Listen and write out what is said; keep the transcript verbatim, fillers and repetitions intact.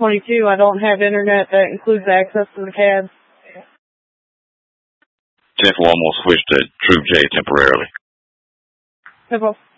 twenty-two. I don't have internet that includes access to the cabs. ten four, I'm going to switch to Troop J temporarily. Simple.